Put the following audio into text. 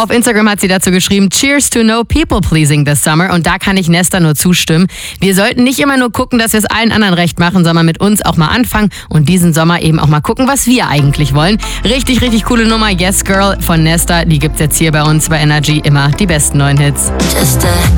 Auf Instagram hat sie dazu geschrieben, Cheers to no people pleasing this summer. Und da kann ich Nesta nur zustimmen. Wir sollten nicht immer nur gucken, dass wir es allen anderen recht machen, sondern mit uns auch mal anfangen und diesen Sommer eben auch mal gucken, was wir eigentlich wollen. Richtig, richtig coole Nummer. Yes Girl von Nesta. Die gibt's jetzt hier bei uns bei Energy. Immer die besten neuen Hits.